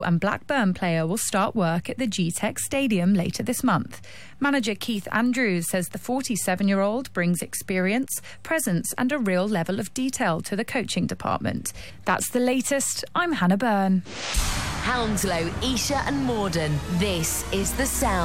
And Blackburn player will start work at the G-Tech Stadium later this month. Manager Keith Andrews says the 47-year-old brings experience, presence and a real level of detail to the coaching department. That's the latest. I'm Hannah Byrne. Hounslow, Esher and Morden. This is The Sound.